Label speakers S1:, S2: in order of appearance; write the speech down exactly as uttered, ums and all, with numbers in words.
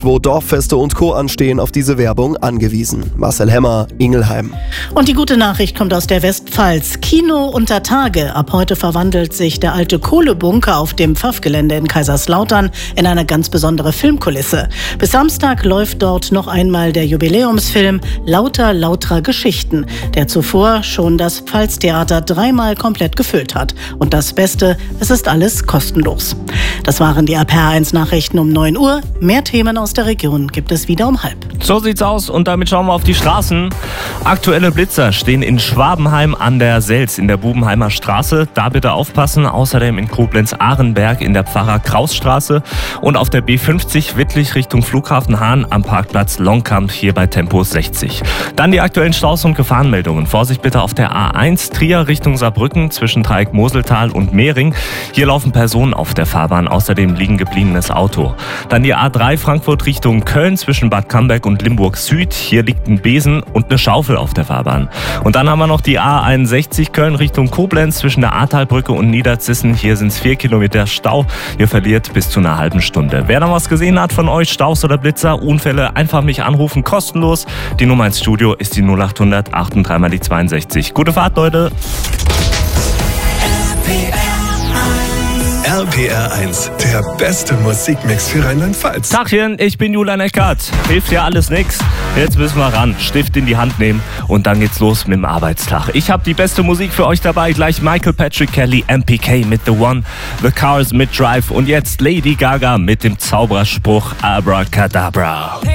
S1: Wo Dorffeste und Co. anstehen, auf diese Werbung angewiesen. Marcel Hemmer, Ingelheim.
S2: Und die gute Nachricht kommt aus der Westpfalz. Kino unter Tage. Ab heute verwandelt sich der alte Kohlebunker auf dem Pfaffgelände in Kaiserslautern in eine ganz besondere Filmkulisse. Bis Samstag läuft dort noch einmal der Jubiläumsfilm Lauter lauterer Geschichten, der zuvor schon das Pfalztheater dreimal komplett gefüllt hat. Und das Beste, es ist alles kostenlos. Das waren die R P R eins Nachrichten um neun Uhr. Mehr Themen aus der Region gibt es wieder um halb.
S3: So sieht's aus und damit schauen wir auf die Straßen. Aktuelle Blitzer stehen in Schwabenheim an der Selz in der Bubenheimer Straße. Da bitte aufpassen. Außerdem in Koblenz-Ahrenberg in der Pfarrer-Kraus-Straße und auf der B fünfzig Wittlich Richtung Flughafen Hahn am Parkplatz Longkamp hier bei Tempo sechzig. Dann die aktuellen Staus- und Gefahrenmeldungen. Vorsicht bitte auf der A eins Trier Richtung Saarbrücken zwischen Dreieck Moseltal und Mehring. Hier laufen Personen auf der Fahrbahn. Außerdem liegen gebliebenes Auto. Dann die A drei Frankfurt Richtung Köln zwischen Bad Camberg und Limburg Süd. Hier liegt ein Besen und eine Schaufel auf der Fahrbahn. Und dann haben wir noch die A einundsechzig Köln Richtung Koblenz zwischen der Ahrtalbrücke und Niederzissen. Hier sind es vier Kilometer Stau. Ihr verliert bis zu einer halben Stunde. Wer noch was gesehen hat von euch, Staus oder Blitzer, Unfälle, einfach mich anrufen, kostenlos. Die Nummer ins Studio ist die null achthundert achtunddreißig mal die zweiundsechzig. Gute Fahrt, Leute.
S4: R P R eins, der beste Musikmix für Rheinland-Pfalz.
S3: Tachchen, ich bin Julian Eckhardt. Hilft ja alles nix. Jetzt müssen wir ran, Stift in die Hand nehmen und dann geht's los mit dem Arbeitstag. Ich habe die beste Musik für euch dabei. Gleich Michael Patrick Kelly, M P K mit The One, The Cars mit Drive und jetzt Lady Gaga mit dem Zauberspruch Abracadabra.